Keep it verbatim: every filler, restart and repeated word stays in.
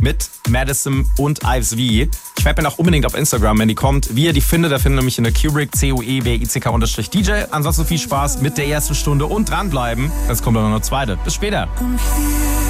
mit Madison und Ives V. Schreibt mir auch unbedingt auf Instagram, wenn die kommt, wie ihr die findet. Da findet ihr mich in der Kubrick, C U E B I C K D J. Ansonsten viel Spaß mit der ersten Stunde und dranbleiben. Es kommt dann noch eine zweite. Bis später.